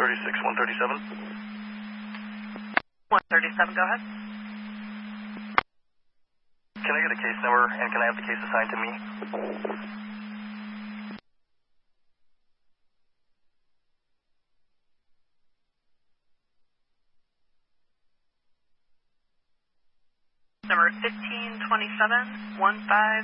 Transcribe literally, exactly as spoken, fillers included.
thirty-six, one thirty-seven. one thirty-seven, go ahead. Can I get a case number, and can I have the case assigned to me? Number fifteen twenty-seven, one five